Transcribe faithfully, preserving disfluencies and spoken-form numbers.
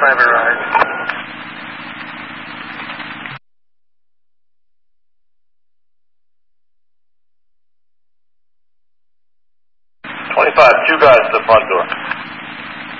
private ride. twenty-five, two guys at the front door.